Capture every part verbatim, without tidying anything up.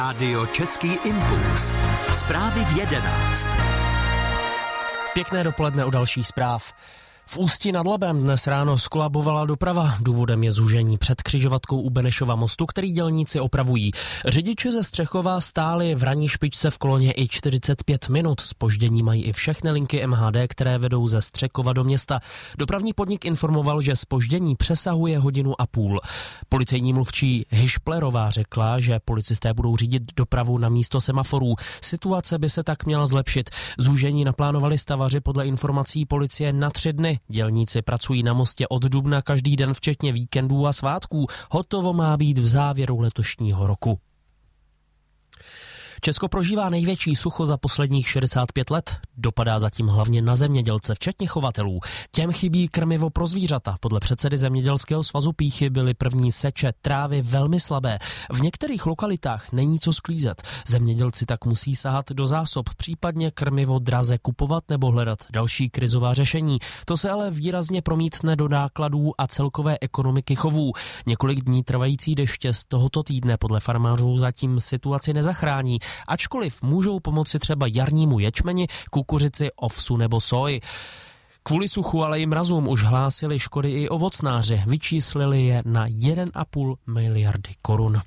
Rádio Český impuls. Zprávy v jedenáct. Pěkné dopoledne u dalších zpráv. V Ústí nad Labem dnes ráno skolabovala doprava. Důvodem je zúžení před křižovatkou u Benešova mostu, který dělníci opravují. Řidiči ze Střechova stáli v ranní špičce v koloně i čtyřicet pět minut. Zpoždění mají i všechny linky M H D, které vedou ze Střekova do města. Dopravní podnik informoval, že zpoždění přesahuje hodinu a půl. Policejní mluvčí Hyšplerová řekla, že policisté budou řídit dopravu na místo semaforů. Situace by se tak měla zlepšit. Zúžení naplánovali stavaři podle informací policie na tři dny. Dělníci pracují na mostě od dubna každý den, včetně víkendů a svátků. Hotovo má být v závěru letošního roku. Česko prožívá největší sucho za posledních šedesát pět let. Dopadá zatím hlavně na zemědělce, včetně chovatelů. Těm chybí krmivo pro zvířata. Podle předsedy Zemědělského svazu Píchy byly první seče trávy velmi slabé. V některých lokalitách není co sklízet. Zemědělci tak musí sahat do zásob, případně krmivo draze kupovat nebo hledat další krizová řešení. To se ale výrazně promítne do nákladů a celkové ekonomiky chovů. Několik dní trvající deště z tohoto týdne podle farmářů zatím situaci nezachrání. Ačkoliv můžou pomoci třeba jarnímu ječmeni, kukuřici, ovsu nebo soji. Kvůli suchu, ale i mrazům už hlásili škody i ovocnáři. Vyčíslili je na jedna celá pět miliardy korun.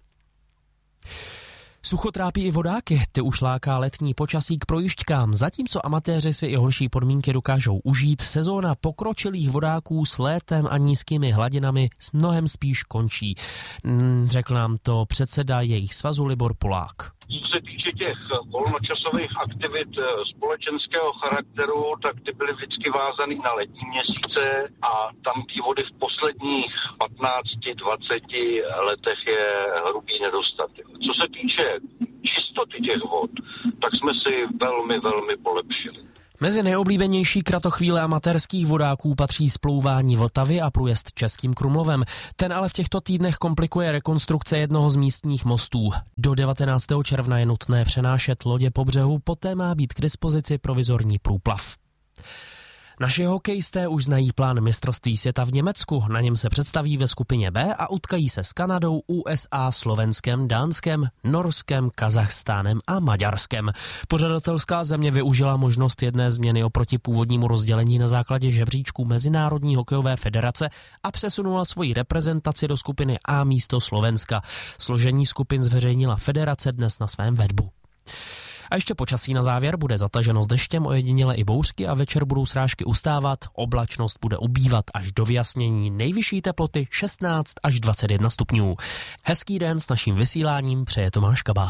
Sucho trápí i vodáky, ty už láká letní počasí k projížďkám. Zatímco amatéři si i horší podmínky dokážou užít, sezóna pokročilých vodáků s létem a nízkými hladinami mnohem spíš končí. Řekl nám to předseda jejich svazu Libor Polák. Co se týče těch volnočasových aktivit společenského charakteru, tak ty byly vždycky vázaný na letní měsíce a tam ty vody v posledních patnácti dvaceti letech je hrubý nedostatek. Co se týče čistoty těch vod, tak jsme si velmi, velmi polepšili. Mezi nejoblíbenější kratochvíle amatérských vodáků patří splouvání Vltavy a průjezd Českým Krumlovem. Ten ale v těchto týdnech komplikuje rekonstrukce jednoho z místních mostů. Do devatenáctého června je nutné přenášet lodě po břehu, poté má být k dispozici provizorní průplav. Naši hokejisté už znají plán mistrovství světa v Německu. Na něm se představí ve skupině B a utkají se s Kanadou, U S A, Slovenskem, Dánskem, Norskem, Kazachstánem a Maďarskem. Pořadatelská země využila možnost jedné změny oproti původnímu rozdělení na základě žebříčku Mezinárodní hokejové federace a přesunula svoji reprezentaci do skupiny A místo Slovenska. Složení skupin zveřejnila federace dnes na svém webu. A ještě počasí na závěr, bude zataženo s deštěm, ojediněle i bouřky a večer budou srážky ustávat, oblačnost bude ubývat až do vyjasnění, nejvyšší teploty šestnáct až dvacet jedna stupňů. Hezký den s naším vysíláním přeje Tomáš Kabát.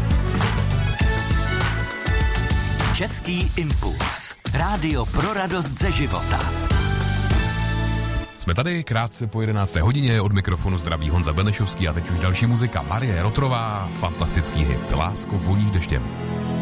Český impuls. Rádio pro radost ze života. Jsme tady krátce po jedenácté hodině, od mikrofonu zdraví Honza Benešovský a teď už další muzika. Marie Rotrová, fantastický hit Lásko voní deštěm.